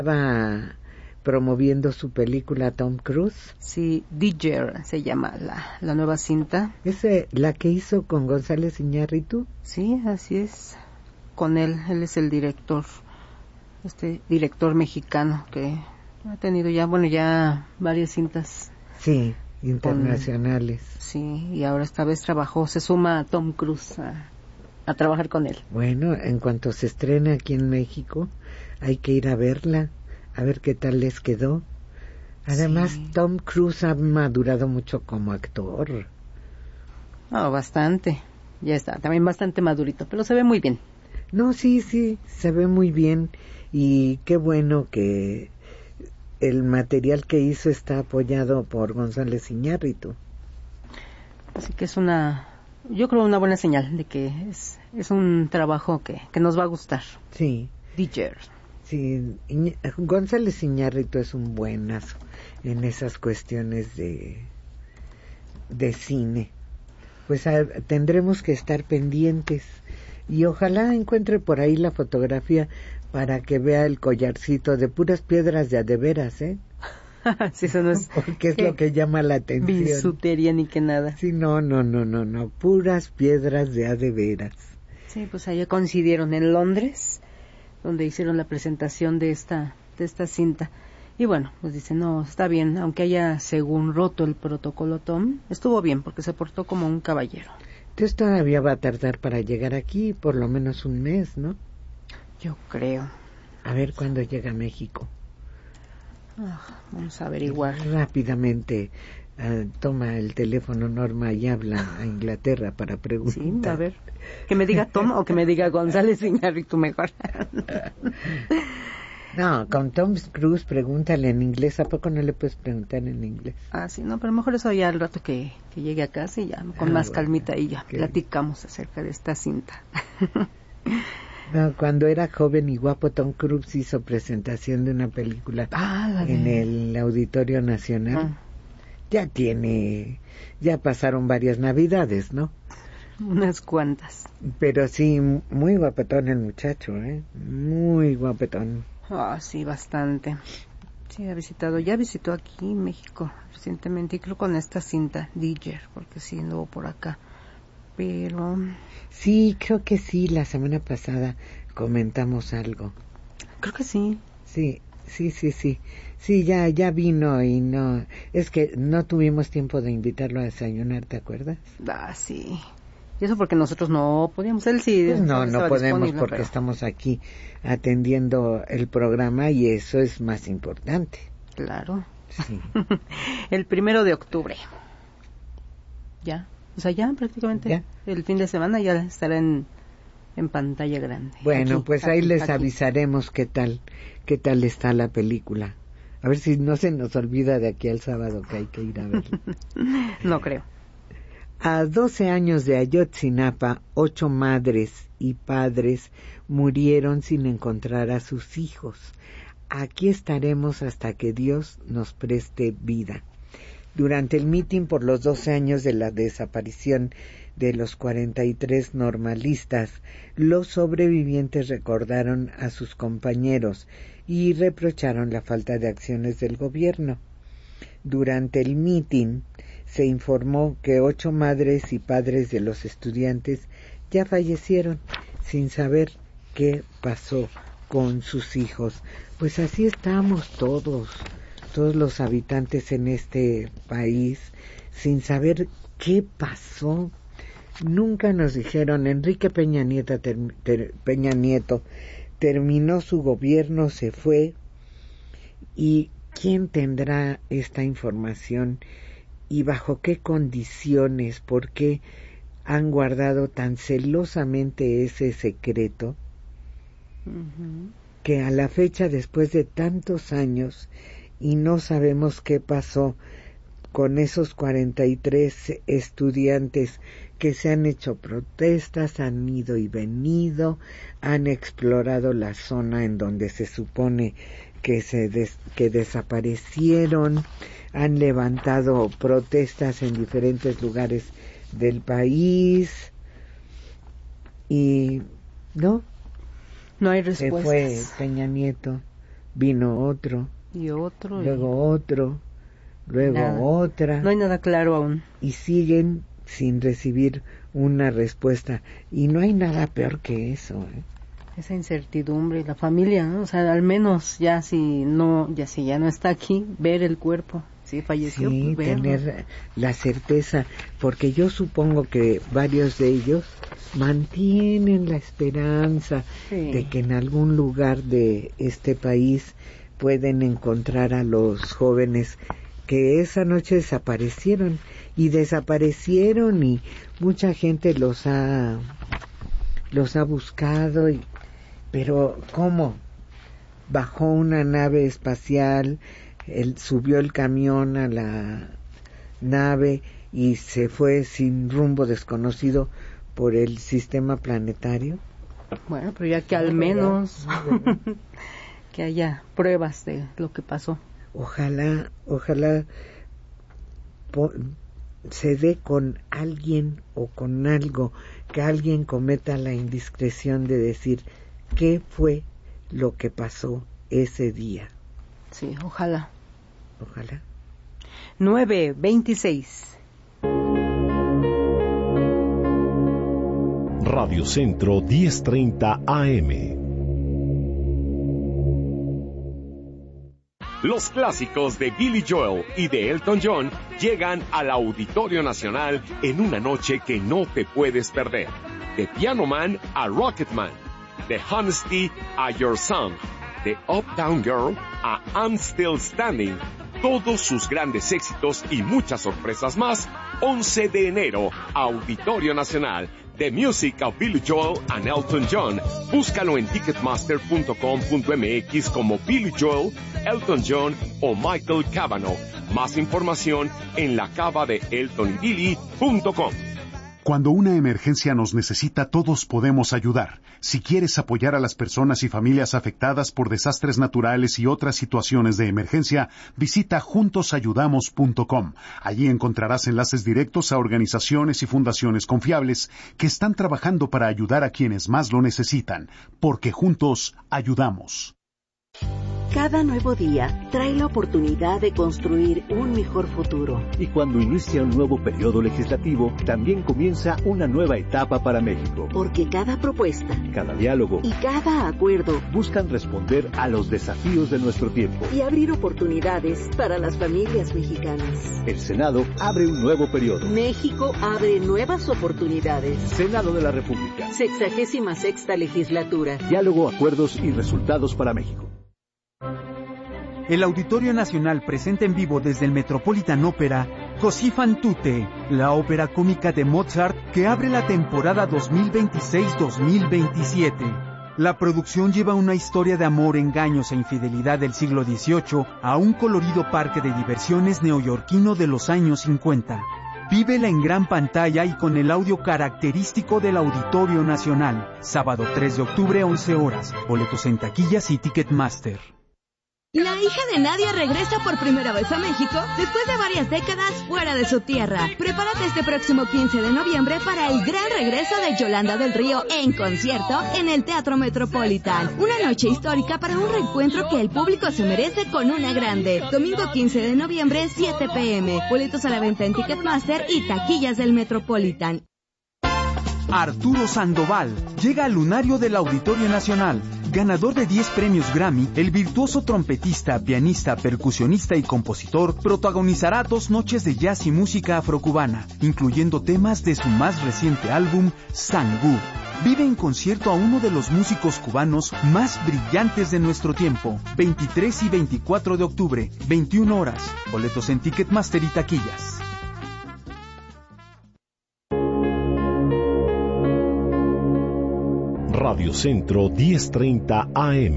estaba promoviendo su película Tom Cruise. Sí, DJ se llama la nueva cinta. ¿Es la que hizo con González Iñárritu? Sí, así es. Con él es el director, director mexicano que ha tenido ya varias cintas. Sí, internacionales. Sí, y ahora esta vez se suma a Tom Cruise a trabajar con él. Bueno, en cuanto se estrene aquí en México, hay que ir a verla, a ver qué tal les quedó. Además, sí. Tom Cruise ha madurado mucho como actor. Bastante. Ya está, también bastante madurito, pero se ve muy bien. No, sí, se ve muy bien. Y qué bueno que el material que hizo está apoyado por González Iñárritu. Así que yo creo una buena señal de que es un trabajo que nos va a gustar. Sí. DJ. Sí, González Iñárritu es un buenazo en esas cuestiones de cine. Pues tendremos que estar pendientes y ojalá encuentre por ahí la fotografía para que vea el collarcito de puras piedras de a de veras, ¿eh? Sí, eso no es porque es lo que llama la atención. Bisutería ni que nada. Sí, no, puras piedras de a de veras. Sí, pues allá coincidieron en Londres, donde hicieron la presentación de esta cinta. Y bueno, pues dicen, no, está bien, aunque haya según roto el protocolo Tom, estuvo bien porque se portó como un caballero. Entonces todavía va a tardar para llegar aquí, por lo menos un mes, ¿no? Yo creo. A ver cuándo llega a México. Vamos a averiguar. Rápidamente toma el teléfono Norma y habla a Inglaterra para preguntar. Sí, a ver, que me diga Tom o que me diga González Iñárritu mejor. No, con Tom Cruise pregúntale en inglés. ¿A poco no le puedes preguntar en inglés? Sí, no, pero mejor eso ya al rato que llegue a casa y ya con más calmita y ya platicamos acerca de esta cinta. No, cuando era joven y guapo, Tom Cruise hizo presentación de una película en el Auditorio Nacional. Ya pasaron varias Navidades, ¿no? Unas cuantas. Pero sí, muy guapetón el muchacho, ¿eh? Muy guapetón. Sí, bastante. Sí, ya visitó aquí México recientemente, y creo con esta cinta, DJ, porque sí anduvo por acá. Pero... Sí, creo que sí, la semana pasada comentamos algo. Creo que sí. Sí. Sí, ya vino y no... Es que no tuvimos tiempo de invitarlo a desayunar, ¿te acuerdas? Sí. Y eso porque nosotros no podíamos. Él sí. Pues no podemos porque estamos aquí atendiendo el programa y eso es más importante. Claro. Sí. El 1 de octubre. Ya. O sea, ya prácticamente. ¿Ya? El fin de semana ya estará en pantalla grande. Bueno, ahí les avisaremos qué tal está la película. A ver si no se nos olvida de aquí al sábado que hay que ir a verla. No creo. A 12 años de Ayotzinapa, 8 madres y padres murieron sin encontrar a sus hijos. Aquí estaremos hasta que Dios nos preste vida. Durante el mitin por los 12 años de la desaparición de los 43 normalistas, los sobrevivientes recordaron a sus compañeros y reprocharon la falta de acciones del gobierno. Durante el mitin se informó que 8 madres y padres de los estudiantes ya fallecieron sin saber qué pasó con sus hijos. Pues así estamos todos los habitantes en este país, sin saber qué pasó. Nunca nos dijeron, Enrique Peña Nieto terminó su gobierno, se fue, y ¿quién tendrá esta información? ¿Y bajo qué condiciones? ¿Por qué han guardado tan celosamente ese secreto? Que a la fecha, después de tantos años, y no sabemos qué pasó con esos 43 estudiantes que se han hecho protestas, han ido y venido, han explorado la zona en donde se supone que que desaparecieron, han levantado protestas en diferentes lugares del país y no hay respuestas. Se fue Peña Nieto, vino otro. Y otro. Luego otro. Luego nada. Otra. No hay nada claro aún. Y siguen sin recibir una respuesta. Y no hay nada peor que eso, ¿eh? Esa incertidumbre, la familia, ¿no? O sea, al menos ya si ya no está aquí, ver el cuerpo. Si falleció, sí, pues verlo. tener la certeza, porque yo supongo que varios de ellos mantienen la esperanza de que en algún lugar de este país pueden encontrar a los jóvenes que esa noche desaparecieron y mucha gente los ha buscado, pero ¿cómo? Bajó una nave espacial, él subió el camión a la nave y se fue sin rumbo desconocido por el sistema planetario. Bueno, pero ya que al menos que haya pruebas de lo que pasó. Ojalá se dé con alguien o con algo, que alguien cometa la indiscreción de decir qué fue lo que pasó ese día. Sí, ojalá. 9:26. Radio Centro 10:30 AM. Los clásicos de Billy Joel y de Elton John llegan al Auditorio Nacional en una noche que no te puedes perder. De Piano Man a Rocket Man, de Honesty a Your Song, de Uptown Girl a I'm Still Standing, todos sus grandes éxitos y muchas sorpresas más, 11 de enero, Auditorio Nacional. The Music of Billy Joel and Elton John. Búscalo en ticketmaster.com.mx como Billy Joel, Elton John o Michael Cavanaugh. Más información en lacavadeeltonybilly.com. Cuando una emergencia nos necesita, todos podemos ayudar. Si quieres apoyar a las personas y familias afectadas por desastres naturales y otras situaciones de emergencia, visita juntosayudamos.com. Allí encontrarás enlaces directos a organizaciones y fundaciones confiables que están trabajando para ayudar a quienes más lo necesitan, porque juntos ayudamos. Cada nuevo día trae la oportunidad de construir un mejor futuro. Y cuando inicia un nuevo periodo legislativo, también comienza una nueva etapa para México. Porque cada propuesta, cada diálogo y cada acuerdo buscan responder a los desafíos de nuestro tiempo y abrir oportunidades para las familias mexicanas. El Senado abre un nuevo periodo. México abre nuevas oportunidades. Senado de la República. 66ª legislatura. Diálogo, acuerdos y resultados para México. El Auditorio Nacional presenta en vivo desde el Metropolitan Opera Così fan tutte, la ópera cómica de Mozart que abre la temporada 2026-2027. La producción lleva una historia de amor, engaños e infidelidad del siglo XVIII a un colorido parque de diversiones neoyorquino de los años 50. Vívela en gran pantalla y con el audio característico del Auditorio Nacional. Sábado 3 de octubre, 11 horas. Boletos en taquillas y Ticketmaster. La hija de Nadia regresa por primera vez a México después de varias décadas fuera de su tierra. Prepárate este próximo 15 de noviembre para el gran regreso de Yolanda del Río en concierto en el Teatro Metropolitan. Una noche histórica para un reencuentro que el público se merece con una grande. Domingo 15 de noviembre, 7 p.m. Boletos a la venta en Ticketmaster y taquillas del Metropolitan. Arturo Sandoval llega al lunario del Auditorio Nacional. Ganador de 10 premios Grammy, el virtuoso trompetista, pianista, percusionista y compositor protagonizará 2 noches de jazz y música afrocubana, incluyendo temas de su más reciente álbum, Sangú. Vive en concierto a uno de los músicos cubanos más brillantes de nuestro tiempo. 23 y 24 de octubre, 21 horas. Boletos en Ticketmaster y taquillas. Radio Centro 10:30 AM.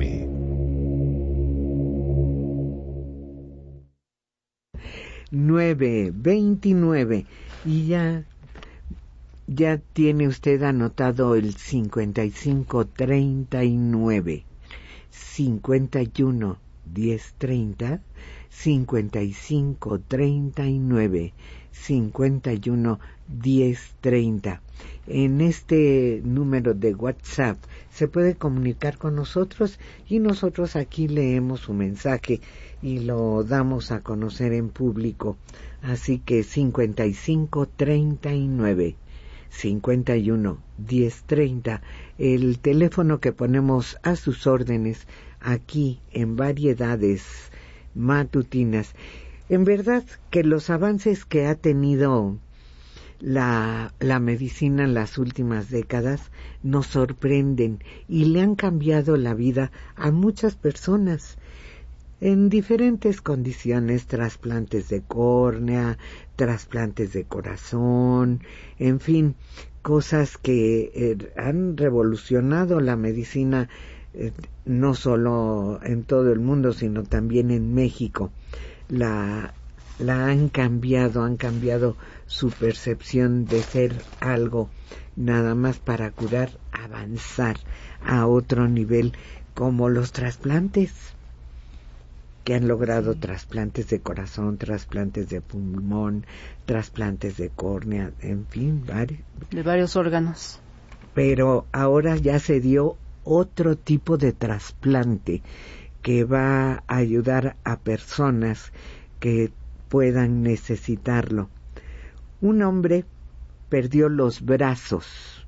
(9:29) y ya tiene usted anotado el 5539 51 1030, 5539 51 1030. En este número de WhatsApp se puede comunicar con nosotros y nosotros aquí leemos su mensaje y lo damos a conocer en público. Así que 5539 51 1030, el teléfono que ponemos a sus órdenes aquí en Variedades Matutinas. En verdad que los avances que ha tenido la medicina en las últimas décadas nos sorprenden y le han cambiado la vida a muchas personas en diferentes condiciones: trasplantes de córnea, trasplantes de corazón, en fin, cosas que han revolucionado la medicina, no solo en todo el mundo, sino también en México. La han cambiado su percepción de ser algo nada más para curar, avanzar a otro nivel, como los trasplantes, que han logrado trasplantes de corazón, trasplantes de pulmón, trasplantes de córnea, en fin, de varios órganos. Pero ahora ya se dio otro tipo de trasplante que va a ayudar a personas que puedan necesitarlo. Un hombre perdió los brazos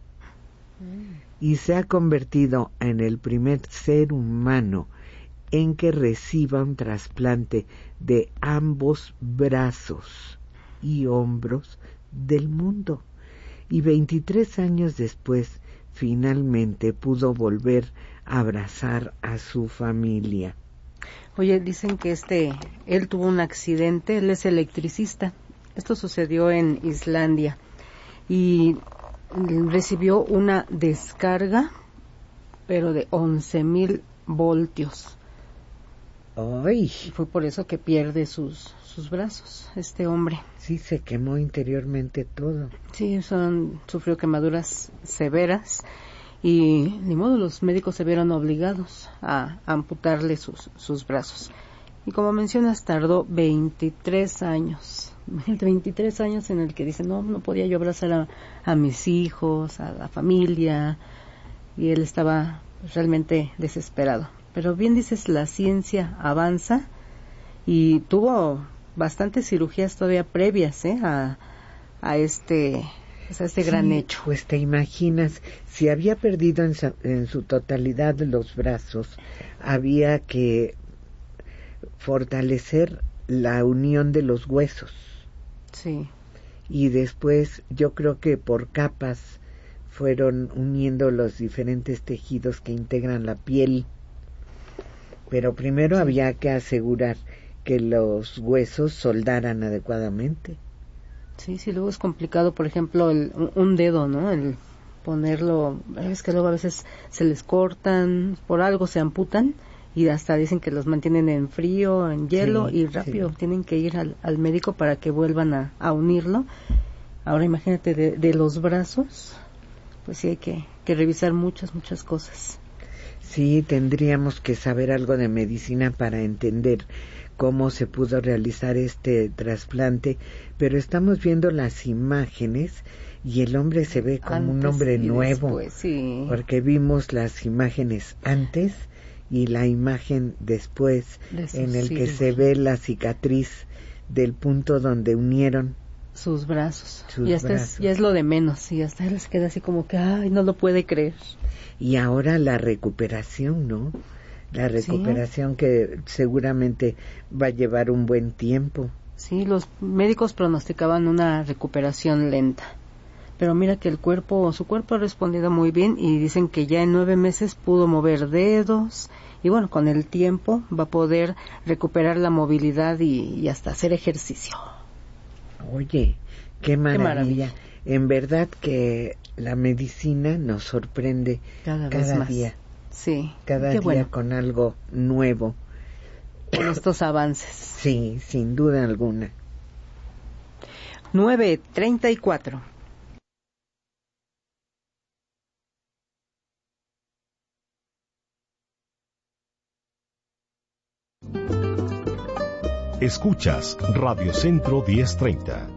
y se ha convertido en el primer ser humano en que reciba un trasplante de ambos brazos y hombros del mundo. Y 23 años después, finalmente pudo volver a abrazar a su familia. Oye, dicen que él tuvo un accidente, él es electricista. Esto sucedió en Islandia y recibió una descarga, pero de 11,000 voltios. ¡Ay! Fue por eso que pierde sus brazos, este hombre. Sí, se quemó interiormente todo. Sí, sufrió quemaduras severas y ni modo, los médicos se vieron obligados a amputarle sus brazos. Y como mencionas, tardó 23 años. 23 años en el que dice, no podía yo abrazar a mis hijos, a la familia, y él estaba realmente desesperado. Pero bien dices, la ciencia avanza y tuvo bastantes cirugías todavía previas a este gran hecho. Pues te imaginas, si había perdido en su totalidad los brazos, había que fortalecer la unión de los huesos. Sí. Y después yo creo que por capas fueron uniendo los diferentes tejidos que integran la piel. Pero primero había que asegurar que los huesos soldaran adecuadamente. Sí, luego es complicado, por ejemplo, un dedo, ¿no? El ponerlo, es que luego a veces se les cortan, por algo se amputan y hasta dicen que los mantienen en frío, en hielo, y rápido tienen que ir al médico para que vuelvan a unirlo. Ahora imagínate de los brazos, pues sí hay que revisar muchas cosas. Sí, tendríamos que saber algo de medicina para entender cómo se pudo realizar este trasplante, pero estamos viendo las imágenes y el hombre se ve como un hombre nuevo, después, sí. Porque vimos las imágenes antes y la imagen después, en el que se ve la cicatriz del punto donde unieron sus brazos. Ya es lo de menos, y hasta él se queda así como que, ay, no lo puede creer. Y ahora la recuperación, ¿no? La recuperación que seguramente va a llevar un buen tiempo. Sí, los médicos pronosticaban una recuperación lenta. Pero mira que su cuerpo ha respondido muy bien y dicen que ya en 9 meses pudo mover dedos y bueno, con el tiempo va a poder recuperar la movilidad y hasta hacer ejercicio. Oye, qué maravilla. En verdad que la medicina nos sorprende cada día. Sí, cada día con algo nuevo. Con estos avances. Sí, sin duda alguna. 9:34. Escuchas Radio Centro 1030.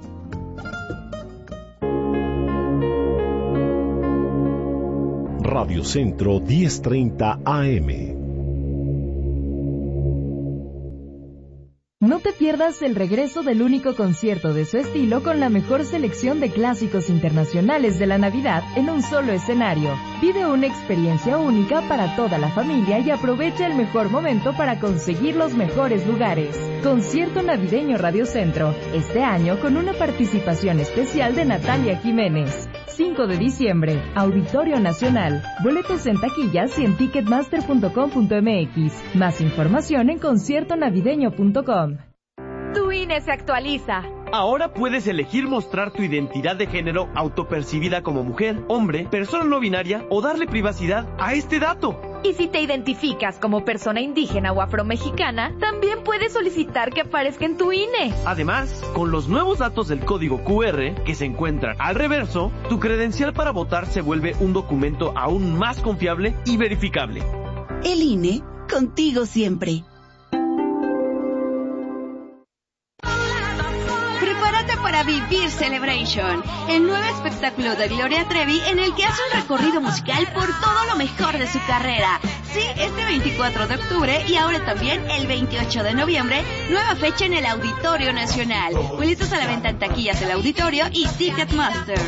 Radio Centro 1030 AM. No te pierdas el regreso del único concierto de su estilo con la mejor selección de clásicos internacionales de la Navidad en un solo escenario. Vive una experiencia única para toda la familia y aprovecha el mejor momento para conseguir los mejores lugares. Concierto navideño Radio Centro, este año con una participación especial de Natalia Jiménez. 5 de diciembre, Auditorio Nacional. Boletos en taquillas y en ticketmaster.com.mx. Más información en conciertonavideño.com. Tu INE se actualiza. Ahora puedes elegir mostrar tu identidad de género autopercibida como mujer, hombre, persona no binaria o darle privacidad a este dato. Y si te identificas como persona indígena o afromexicana, también puedes solicitar que aparezca en tu INE. Además, con los nuevos datos del código QR que se encuentran al reverso, tu credencial para votar se vuelve un documento aún más confiable y verificable. El INE, contigo siempre. Para Vivir Celebration, el nuevo espectáculo de Gloria Trevi en el que hace un recorrido musical por todo lo mejor de su carrera. Sí, este 24 de octubre y ahora también el 28 de noviembre, nueva fecha en el Auditorio Nacional. Boletos a la venta en taquillas del Auditorio y Ticketmaster.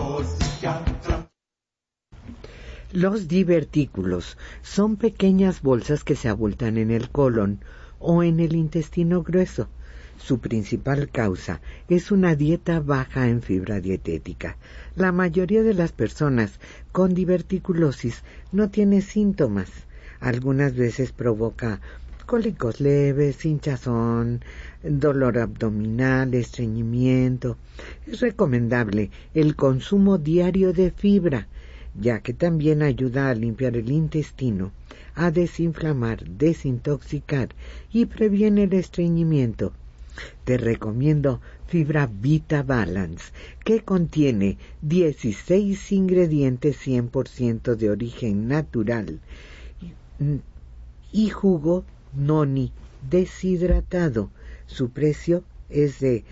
Los divertículos son pequeñas bolsas que se abultan en el colon o en el intestino grueso. Su principal causa es una dieta baja en fibra dietética. La mayoría de las personas con diverticulosis no tiene síntomas. Algunas veces provoca cólicos leves, hinchazón, dolor abdominal, estreñimiento. Es recomendable el consumo diario de fibra, ya que también ayuda a limpiar el intestino, a desinflamar, desintoxicar y previene el estreñimiento. Te recomiendo Fibra Vita Balance, que contiene 16 ingredientes 100% de origen natural y jugo noni deshidratado. Su precio es de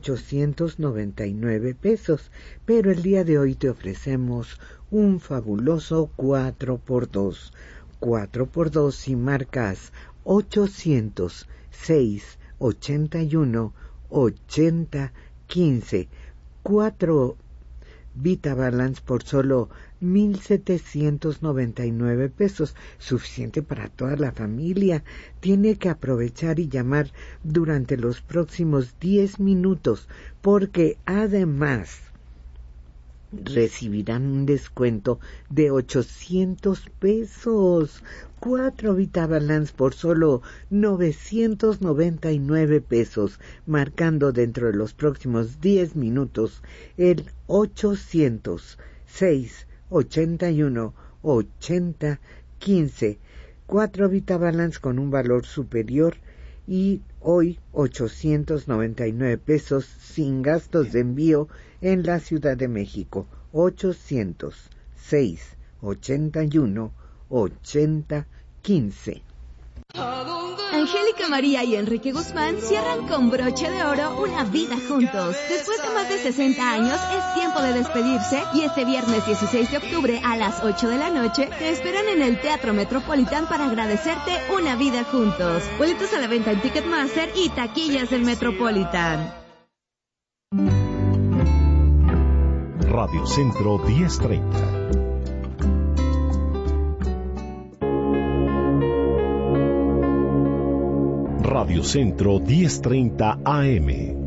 899 pesos, pero el día de hoy te ofrecemos un fabuloso 4x2. 4x2 si marcas 806 81 80 15. 4 Vita Balance por solo 1,799 pesos, suficiente para toda la familia. Tiene que aprovechar y llamar durante los próximos 10 minutos, porque además recibirán un descuento de 800 pesos. 4 Vita Balance por solo 999 pesos, marcando dentro de los próximos 10 minutos el 806 81 80 15. 4 Vita Balance con un valor superior y hoy 899 pesos sin gastos de envío en la Ciudad de México. 806 81 80 15. Angélica María y Enrique Guzmán cierran con broche de oro una vida juntos. Después de más de 60 años, es tiempo de despedirse y este viernes 16 de octubre a las 8 de la noche te esperan en el Teatro Metropolitan para agradecerte una vida juntos. Boletos a la venta en Ticketmaster y taquillas del Metropolitan. Radio Centro 1030. Radio Centro 1030 AM.